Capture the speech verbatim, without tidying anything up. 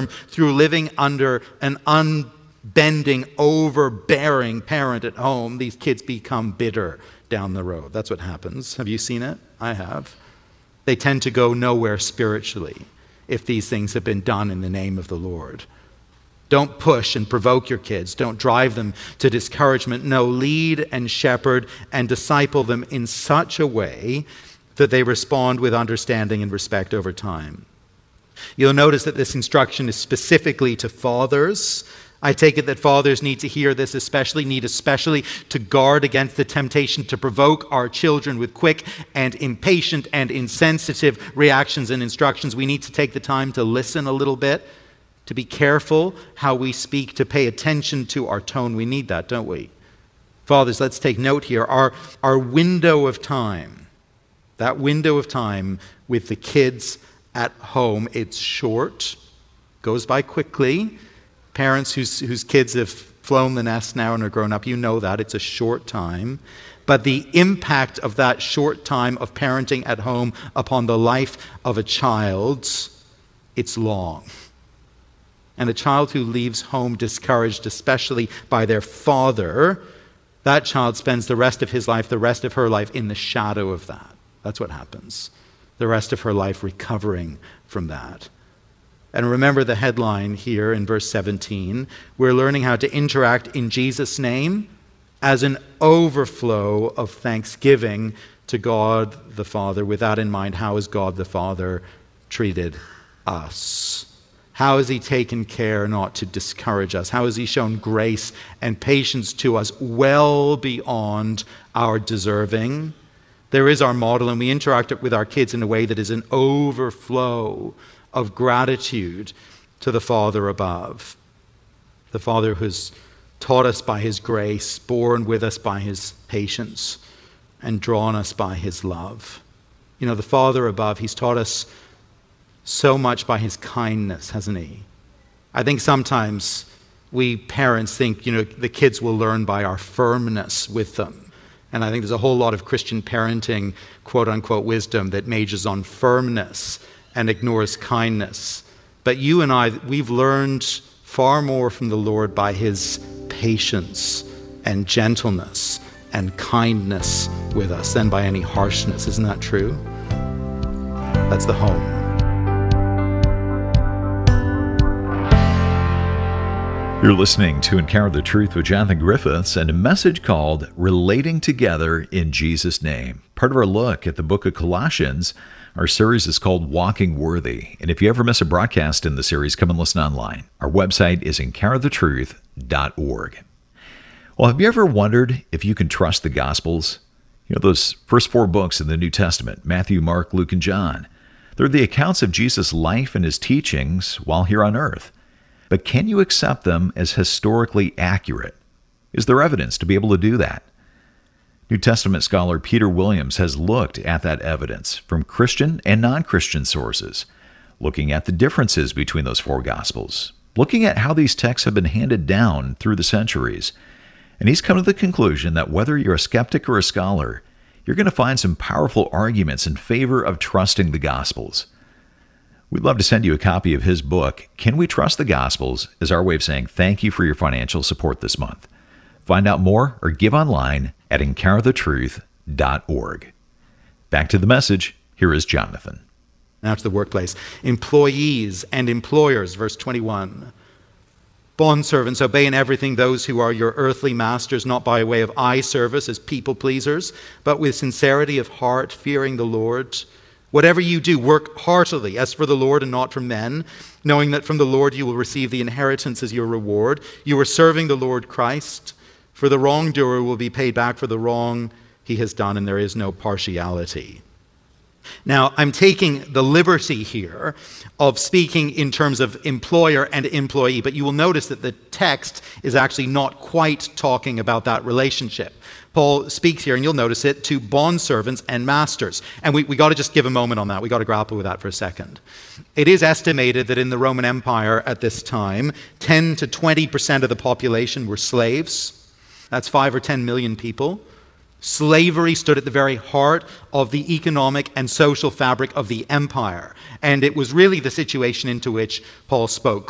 term, through living under an unbending, overbearing parent at home, these kids become bitter down the road. That's what happens. Have you seen it? I have. They tend to go nowhere spiritually if these things have been done in the name of the Lord. Don't push and provoke your kids. Don't drive them to discouragement. No, lead and shepherd and disciple them in such a way that they respond with understanding and respect over time. You'll notice that this instruction is specifically to fathers. I take it that fathers need to hear this, especially need especially to guard against the temptation to provoke our children with quick and impatient and insensitive reactions and instructions. We need to take the time to listen a little bit, to be careful how we speak, to pay attention to our tone. We need that, don't we? Fathers, let's take note here. Our, our window of time, that window of time with the kids at home, it's short, goes by quickly. Parents whose, whose kids have flown the nest now and are grown up, you know that. It's a short time. But the impact of that short time of parenting at home upon the life of a child, it's long. And a child who leaves home discouraged, especially by their father, that child spends the rest of his life, the rest of her life, in the shadow of that. That's what happens. The rest of her life recovering from that. And remember the headline here in verse seventeen. We're learning how to interact in Jesus' name as an overflow of thanksgiving to God the Father. With that in mind, how has God the Father treated us? How has he taken care not to discourage us? How has he shown grace and patience to us well beyond our deserving? There is our model, and we interact with our kids in a way that is an overflow of gratitude to the Father above. The Father who's taught us by his grace, borne with us by his patience, and drawn us by his love. You know, the Father above, he's taught us so much by his kindness, hasn't he? I think sometimes we parents think, you know, the kids will learn by our firmness with them. And I think there's a whole lot of Christian parenting, quote-unquote, wisdom that majors on firmness and ignores kindness. But you and I, we've learned far more from the Lord by his patience and gentleness and kindness with us than by any harshness. Isn't that true? That's the home. You're listening to Encounter the Truth with Jonathan Griffiths and a message called Relating Together in Jesus' Name. Part of our look at the book of Colossians. Our series is called Walking Worthy. And if you ever miss a broadcast in the series, come and listen online. Our website is encounter the truth dot org. Well, have you ever wondered if you can trust the Gospels? You know, those first four books in the New Testament, Matthew, Mark, Luke, and John. They're the accounts of Jesus' life and his teachings while here on earth. But can you accept them as historically accurate? Is there evidence to be able to do that? New Testament scholar Peter Williams has looked at that evidence from Christian and non-Christian sources, looking at the differences between those four Gospels, looking at how these texts have been handed down through the centuries. And he's come to the conclusion that whether you're a skeptic or a scholar, you're going to find some powerful arguments in favor of trusting the Gospels. We'd love to send you a copy of his book, Can We Trust the Gospels?, as our way of saying thank you for your financial support this month. Find out more or give online at encounter the truth dot org. Back to the message. Here is Jonathan. Now to the workplace. Employees and employers, verse twenty-one. Bondservants, obey in everything those who are your earthly masters, not by way of eye service as people pleasers, but with sincerity of heart, fearing the Lord. Whatever you do, work heartily, as for the Lord and not for men, knowing that from the Lord you will receive the inheritance as your reward. You are serving the Lord Christ, for the wrongdoer will be paid back for the wrong he has done, and there is no partiality. Now, I'm taking the liberty here of speaking in terms of employer and employee, but you will notice that the text is actually not quite talking about that relationship. Paul speaks here, and you'll notice it, to bondservants and masters. And we, we got to just give a moment on that. We got to grapple with that for a second. It is estimated that in the Roman Empire at this time, ten to twenty percent of the population were slaves. That's five or ten million people. Slavery stood at the very heart of the economic and social fabric of the empire. And it was really the situation into which Paul spoke.